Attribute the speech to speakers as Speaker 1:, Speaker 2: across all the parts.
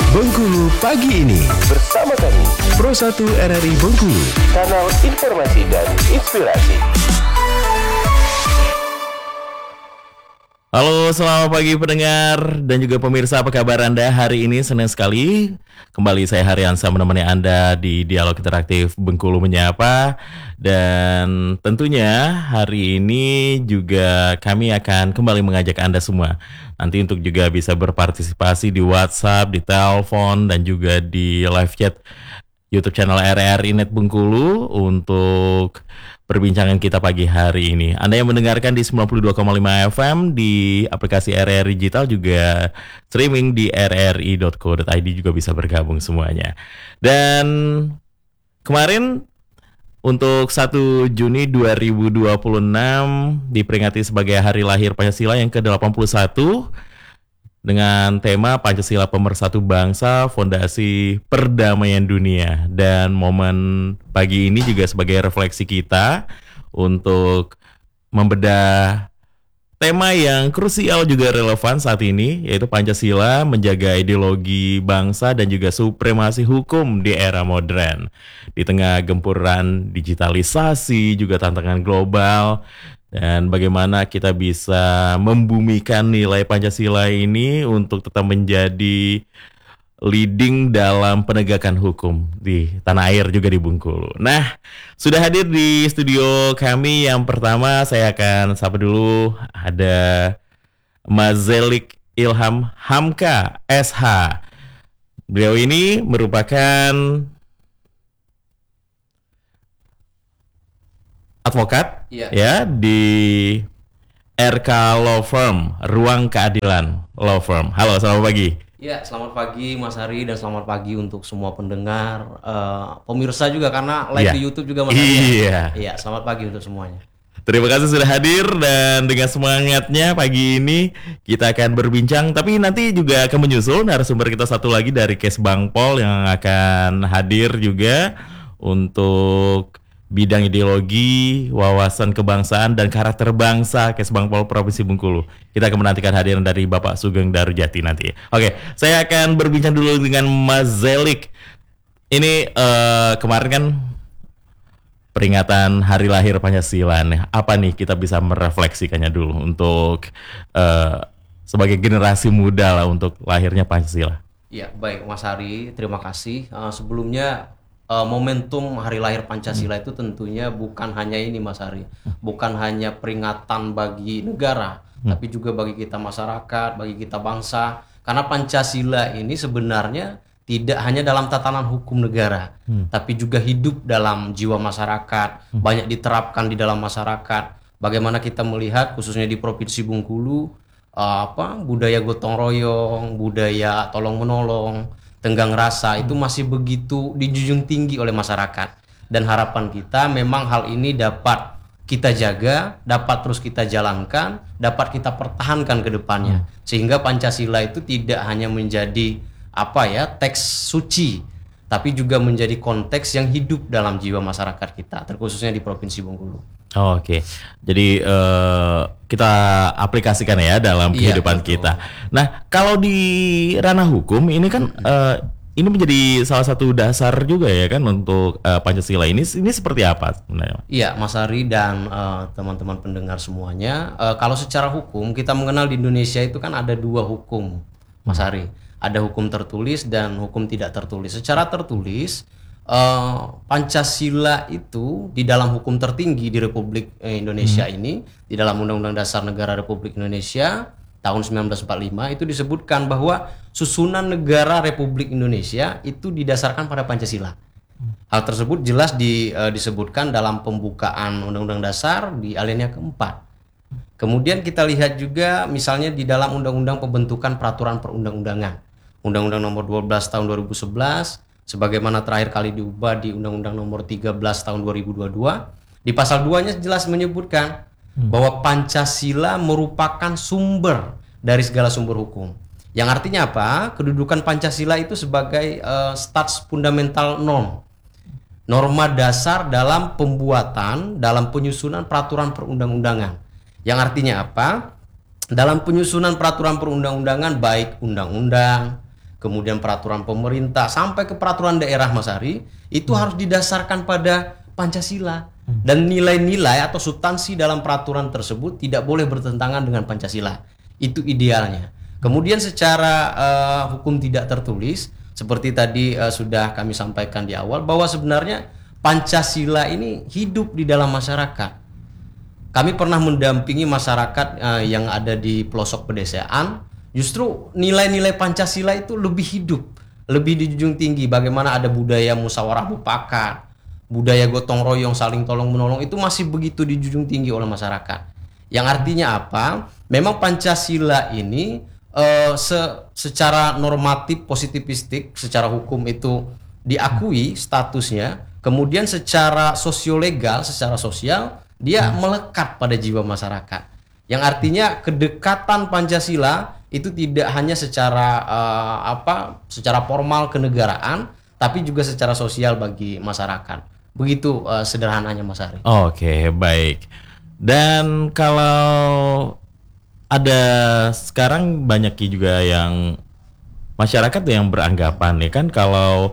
Speaker 1: Bengkulu pagi ini
Speaker 2: Bersama kami,
Speaker 1: Pro 1 RRI Bengkulu.
Speaker 2: kanal informasi dan inspirasi.
Speaker 3: Halo, selamat pagi pendengar dan juga pemirsa, apa kabar Anda hari ini? Senang sekali kembali saya Haryansa menemani Anda di Dialog Interaktif Bengkulu Menyapa. Dan tentunya hari ini juga kami akan kembali mengajak Anda semua nanti untuk juga bisa berpartisipasi di WhatsApp, di telepon, dan juga di live chat YouTube channel RRI Net Bengkulu untuk perbincangan kita pagi hari ini. Anda yang mendengarkan di 92,5 FM di aplikasi RRI Digital, juga streaming di rri.co.id juga bisa bergabung semuanya. Dan kemarin untuk 1 Juni 2026 diperingati sebagai hari lahir Pancasila yang ke-81 dengan tema Pancasila Pemersatu Bangsa, Fondasi Perdamaian Dunia. Dan momen pagi ini juga sebagai refleksi kita untuk membedah tema yang krusial juga relevan saat ini, yaitu Pancasila menjaga ideologi bangsa dan juga supremasi hukum di era modern. Di tengah gempuran digitalisasi, juga tantangan global, dan bagaimana kita bisa membumikan nilai Pancasila ini untuk tetap menjadi leading dalam penegakan hukum di tanah air juga di Bengkulu. Nah, sudah hadir di studio kami yang pertama, saya akan sapa dulu, ada Mazelik Ilham Hamka SH. Beliau ini merupakan advokat ya di RK Law Firm, Ruang Keadilan Law Firm. Halo, selamat pagi.
Speaker 4: Ya, selamat pagi Mas Hari dan selamat pagi untuk semua pendengar, pemirsa juga karena live di YouTube juga Mas Hari. Iya, selamat pagi untuk semuanya.
Speaker 3: Terima kasih sudah hadir dan dengan semangatnya pagi ini kita akan berbincang, tapi nanti juga akan menyusul narasumber kita satu lagi dari Kes Bangpol yang akan hadir juga untuk bidang ideologi, wawasan kebangsaan, dan karakter bangsa Kes Bangpol Provinsi Bengkulu. Kita akan menantikan hadiran dari Bapak Sugeng Darujati nanti. Oke, saya akan berbincang dulu dengan Mas Zelik. Ini kemarin kan peringatan Hari Lahir Pancasila nih. Apa nih kita bisa merefleksikannya dulu untuk sebagai generasi muda lah untuk lahirnya Pancasila.
Speaker 4: Ya, baik Mas Hari, terima kasih. Sebelumnya momentum Hari Lahir Pancasila itu tentunya bukan hanya ini Mas Hari, bukan hanya peringatan bagi negara, tapi juga bagi kita masyarakat, bagi kita bangsa. Karena Pancasila ini sebenarnya tidak hanya dalam tatanan hukum negara, tapi juga hidup dalam jiwa masyarakat, banyak diterapkan di dalam masyarakat. Bagaimana kita melihat khususnya di Provinsi Bengkulu, budaya gotong royong, budaya tolong menolong, tenggang rasa itu masih begitu dijunjung tinggi oleh masyarakat. Dan harapan kita memang hal ini dapat kita jaga, dapat terus kita jalankan, dapat kita pertahankan ke depannya. Sehingga Pancasila itu tidak hanya menjadi teks suci, tapi juga menjadi konteks yang hidup dalam jiwa masyarakat kita, terkhususnya di Provinsi Bengkulu.
Speaker 3: Oke, jadi kita aplikasikan ya dalam kehidupan kita. Nah, kalau di ranah hukum ini kan ini menjadi salah satu dasar juga ya kan untuk Pancasila ini seperti apa sebenarnya?
Speaker 4: Iya, Mas Ari dan teman-teman pendengar semuanya, kalau secara hukum kita mengenal di Indonesia itu kan ada dua hukum, Mas Ari. Ada hukum tertulis dan hukum tidak tertulis. Secara tertulis, Pancasila itu di dalam hukum tertinggi di Republik Indonesia ini, di dalam Undang-Undang Dasar Negara Republik Indonesia tahun 1945 itu disebutkan bahwa susunan negara Republik Indonesia itu didasarkan pada Pancasila. Hal tersebut jelas disebutkan dalam pembukaan Undang-Undang Dasar di alinea keempat. Kemudian kita lihat juga misalnya di dalam Undang-Undang Pembentukan Peraturan Perundang-undangan, Undang-Undang Nomor 12 Tahun 2011, sebagaimana terakhir kali diubah di Undang-Undang Nomor 13 Tahun 2022, di pasal 2-nya jelas menyebutkan bahwa Pancasila merupakan sumber dari segala sumber hukum. Yang artinya apa? Kedudukan Pancasila itu sebagai stats fundamental norma dasar dalam pembuatan, dalam penyusunan peraturan perundang-undangan. Yang artinya apa? Dalam penyusunan peraturan perundang-undangan baik undang-undang, kemudian peraturan pemerintah sampai ke peraturan daerah Mas Ari, itu harus didasarkan pada Pancasila. Dan nilai-nilai atau substansi dalam peraturan tersebut tidak boleh bertentangan dengan Pancasila. Itu idealnya. Kemudian secara hukum tidak tertulis, seperti tadi sudah kami sampaikan di awal, bahwa sebenarnya Pancasila ini hidup di dalam masyarakat. Kami pernah mendampingi masyarakat yang ada di pelosok pedesaan, justru nilai-nilai Pancasila itu lebih hidup, lebih dijunjung tinggi. Bagaimana ada budaya musyawarah mufakat, budaya gotong royong, saling tolong menolong, itu masih begitu dijunjung tinggi oleh masyarakat. Yang artinya apa? Memang Pancasila ini secara normatif positivistik, secara hukum itu diakui statusnya. Kemudian secara sosiolegal, secara sosial, dia melekat pada jiwa masyarakat. Yang artinya kedekatan Pancasila itu tidak hanya secara secara formal kenegaraan, tapi juga secara sosial bagi masyarakat. Begitu sederhananya Mas Ari.
Speaker 3: Oke, baik. Dan kalau ada sekarang banyak juga yang masyarakat yang beranggapan ya kan kalau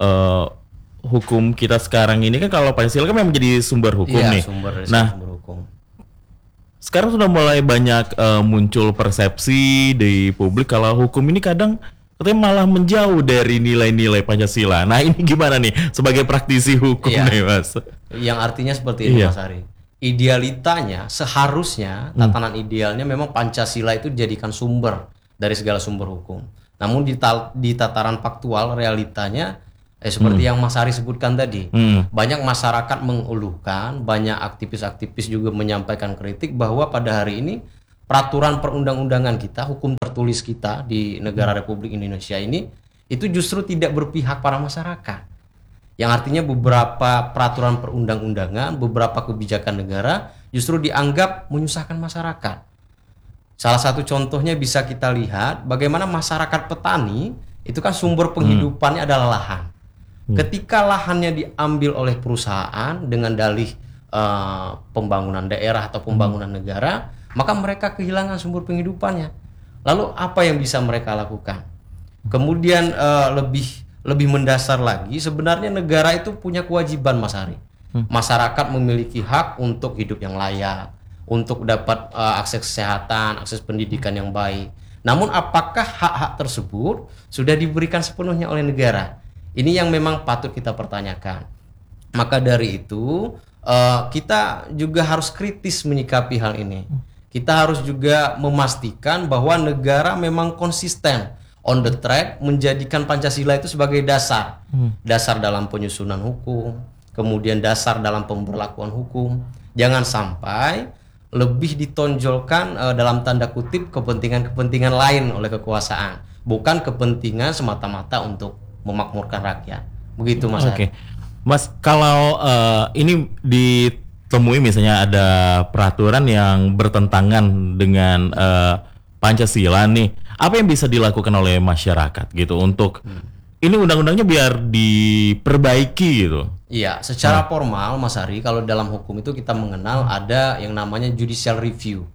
Speaker 3: hukum kita sekarang ini kan kalau Pancasila kan memang menjadi sumber hukum nih.
Speaker 4: Sumber hukum.
Speaker 3: Sekarang sudah mulai banyak muncul persepsi di publik kalau hukum ini kadang katanya malah menjauh dari nilai-nilai Pancasila. Nah ini gimana nih sebagai praktisi hukum nih Mas?
Speaker 4: Yang artinya seperti ini Mas Ari. Idealitanya seharusnya tatanan idealnya memang Pancasila itu dijadikan sumber dari segala sumber hukum. Namun di tataran faktual realitanya seperti yang Mas Ari sebutkan tadi, banyak masyarakat mengeluhkan, banyak aktivis-aktivis juga menyampaikan kritik bahwa pada hari ini peraturan perundang-undangan kita, hukum tertulis kita di negara Republik Indonesia ini itu justru tidak berpihak pada masyarakat. Yang artinya beberapa peraturan perundang-undangan, beberapa kebijakan negara justru dianggap menyusahkan masyarakat. Salah satu contohnya bisa kita lihat bagaimana masyarakat petani itu kan sumber penghidupannya adalah lahan. Ketika lahannya diambil oleh perusahaan dengan dalih pembangunan daerah atau pembangunan negara, maka mereka kehilangan sumber penghidupannya. Lalu apa yang bisa mereka lakukan? Kemudian lebih mendasar lagi, sebenarnya negara itu punya kewajiban Mas Ari. Masyarakat memiliki hak untuk hidup yang layak, untuk dapat akses kesehatan, akses pendidikan yang baik. Namun apakah hak-hak tersebut sudah diberikan sepenuhnya oleh negara? Ini yang memang patut kita pertanyakan. Maka dari itu kita juga harus kritis menyikapi hal ini. Kita harus juga memastikan bahwa negara memang konsisten on the track menjadikan Pancasila itu sebagai dasar. Dasar dalam penyusunan hukum, kemudian dasar dalam pemberlakuan hukum. Jangan sampai lebih ditonjolkan dalam tanda kutip kepentingan-kepentingan lain oleh kekuasaan, bukan kepentingan semata-mata untuk memakmurkan rakyat. Begitu Mas.
Speaker 3: Oke. Mas, kalau ini ditemui misalnya ada peraturan yang bertentangan dengan Pancasila nih, apa yang bisa dilakukan oleh masyarakat gitu untuk ini undang-undangnya biar diperbaiki gitu?
Speaker 4: Iya, secara formal Mas Ari, kalau dalam hukum itu kita mengenal ada yang namanya judicial review.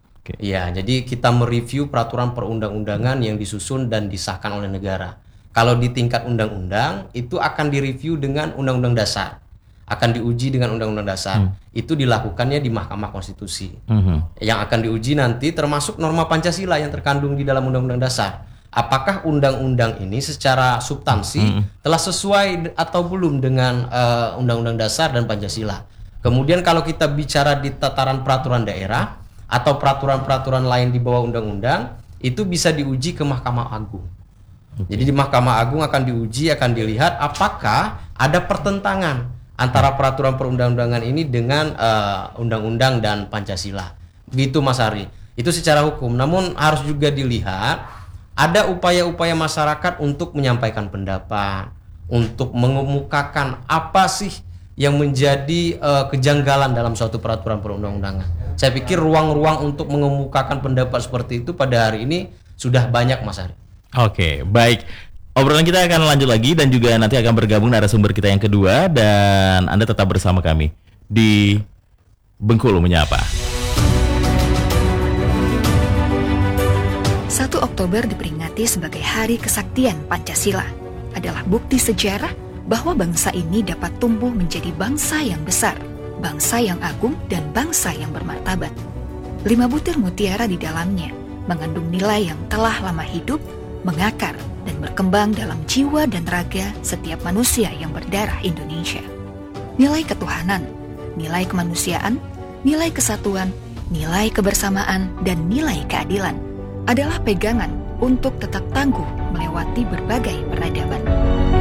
Speaker 4: Iya, jadi kita mereview peraturan perundang-undangan yang disusun dan disahkan oleh negara. Kalau di tingkat undang-undang itu akan direview dengan undang-undang dasar, akan diuji dengan undang-undang dasar. Itu dilakukannya di Mahkamah Konstitusi. Yang akan diuji nanti termasuk norma Pancasila yang terkandung di dalam undang-undang dasar. Apakah undang-undang ini secara substansi telah sesuai atau belum dengan undang-undang dasar dan Pancasila. Kemudian kalau kita bicara di tataran peraturan daerah atau peraturan-peraturan lain di bawah undang-undang, itu bisa diuji ke Mahkamah Agung. Jadi di Mahkamah Agung akan diuji, akan dilihat apakah ada pertentangan antara peraturan perundang-undangan ini dengan undang-undang dan Pancasila. Begitu Mas Ari. Itu secara hukum. Namun harus juga dilihat ada upaya-upaya masyarakat untuk menyampaikan pendapat, untuk mengemukakan apa sih yang menjadi kejanggalan dalam suatu peraturan perundang-undangan. Saya pikir ruang-ruang untuk mengemukakan pendapat seperti itu pada hari ini sudah banyak Mas Ari.
Speaker 3: Oke, baik. Obrolan kita akan lanjut lagi dan juga nanti akan bergabung narasumber kita yang kedua dan Anda tetap bersama kami di Bengkulu Menyapa.
Speaker 5: 1 Oktober diperingati sebagai Hari Kesaktian Pancasila, adalah bukti sejarah bahwa bangsa ini dapat tumbuh menjadi bangsa yang besar, bangsa yang agung, dan bangsa yang bermartabat. 5 butir mutiara di dalamnya mengandung nilai yang telah lama hidup, mengakar, dan berkembang dalam jiwa dan raga setiap manusia yang berdarah Indonesia. Nilai ketuhanan, nilai kemanusiaan, nilai kesatuan, nilai kebersamaan, dan nilai keadilan adalah pegangan untuk tetap tangguh melewati berbagai peradaban.